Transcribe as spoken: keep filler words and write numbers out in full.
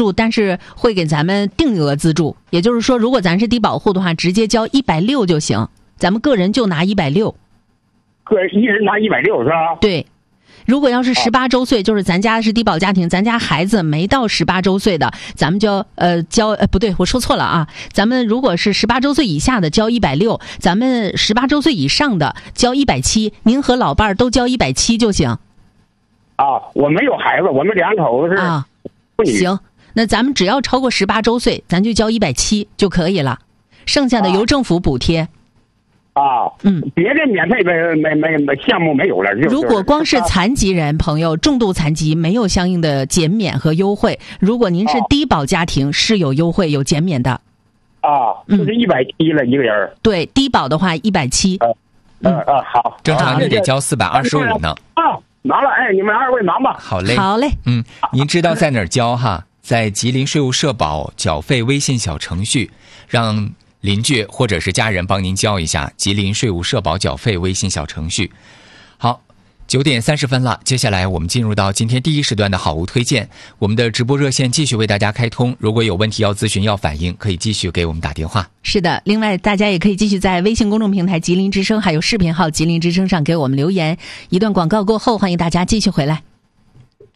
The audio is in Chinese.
助，但是会给咱们定额资助。也就是说，如果咱是低保户的话，直接交一百六就行，咱们个人就拿一百六。 个人一人拿一百六是吧？ 对。如果要是十八周岁，就是咱家是低保家庭，咱家孩子没到十八周岁的，咱们就呃交呃不对，我说错了啊。咱们如果是十八周岁以下的交一百六，咱们十八周岁以上的交一百七，您和老伴儿都交一百七就行。 啊，我没有孩子，我们两口子是啊， 妇女。 行，那咱们只要超过十八周岁，咱就交一百七就可以了，剩下的由政府补贴。 啊， 嗯， 别的免费没没没没项目没有了。就是、 如果光是残疾人朋友，重度残疾没有相应的减免和优惠。如果您是低保家庭，是有优惠有减免的。 啊，就是一百七了一个人。 对，低保的话一百七。 呃呃呃，好， 正常你得交四百二十五呢。 啊，忙了，哎，你们二位忙吧。 好嘞， 好嘞。 嗯，您知道在哪儿交哈？在吉林税务社保缴费微信小程序，让邻居或者是家人帮您交一下吉林税务社保缴费微信小程序。好，九点三十分了，接下来我们进入到今天第一时段的好物推荐。我们的直播热线继续为大家开通，如果有问题要咨询要反映，可以继续给我们打电话。 是的，另外大家也可以继续在微信公众平台吉林之声还有视频号吉林之声上给我们留言。一段广告过后，欢迎大家继续回来。